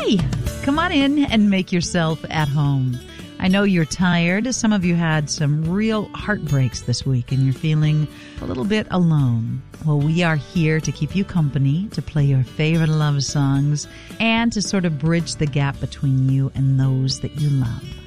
Hey, come on in and make yourself at home. I know you're tired. Some of you had some real heartbreaks this week and you're feeling a little bit alone. Well, we are here to keep you company, to play your favorite love songs, and to sort of bridge the gap between you and those that you love.